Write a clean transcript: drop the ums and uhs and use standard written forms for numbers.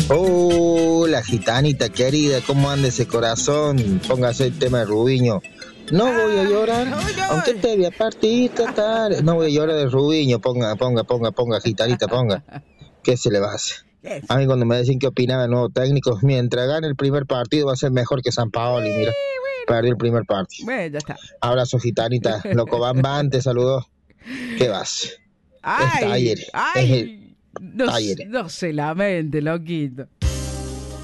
La gitanita querida, ¿cómo anda ese corazón? Póngase el tema de Rubiño. No voy a llorar, aunque te vea partir, tratar. No voy a llorar de Rubiño. Ponga, gitanita, ponga. ¿Qué se le va a hacer? A mí cuando me decían que opinaba el nuevo técnico, mientras gane el primer partido va a ser mejor que San Paoli, mira. Perdió el primer partido. Bueno, ya está. Abrazo, gitanita. Loco Bambán, te saludó. ¿Qué vas? Ay, Es Talleres. ay. No se lamente, loquito.